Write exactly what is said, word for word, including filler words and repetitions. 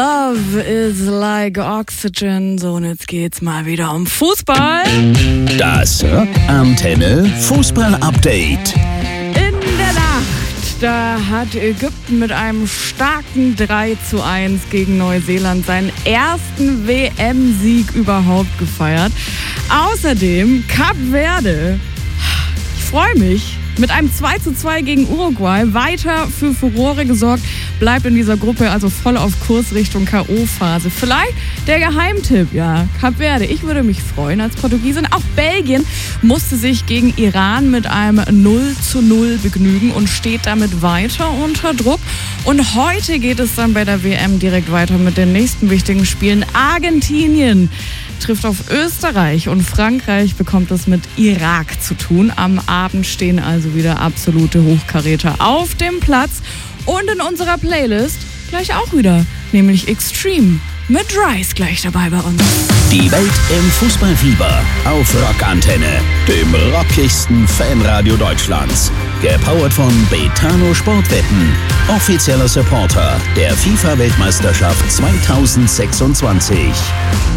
Love is like oxygen. So, und jetzt geht's mal wieder um Fußball. Das Rockantenne Fußball-Update. In der Nacht, da hat Ägypten mit einem starken drei zu eins gegen Neuseeland seinen ersten W M-Sieg überhaupt gefeiert. Außerdem Kap Verde. Ich freue mich. Mit einem zwei zu zwei gegen Uruguay weiter für Furore gesorgt, bleibt in dieser Gruppe also voll auf Kurs Richtung K O-Phase. Vielleicht der Geheimtipp, ja, Kap Verde. Ich würde mich freuen als Portugiesin. Auch Belgien musste sich gegen Iran mit einem null zu null begnügen und steht damit weiter unter Druck. Und heute geht es dann bei der W M direkt weiter mit den nächsten wichtigen Spielen. Argentinien trifft auf Österreich und Frankreich bekommt es mit Irak zu tun. Am Abend stehen also wieder absolute Hochkaräter auf dem Platz. Und in unserer Playlist gleich auch wieder, nämlich Extreme mit Rise gleich dabei bei uns. Die Welt im Fußballfieber auf Rockantenne, dem rockigsten Fanradio Deutschlands. Gepowert von Betano Sportwetten, offizieller Supporter der FIFA-Weltmeisterschaft zweitausendsechsundzwanzig.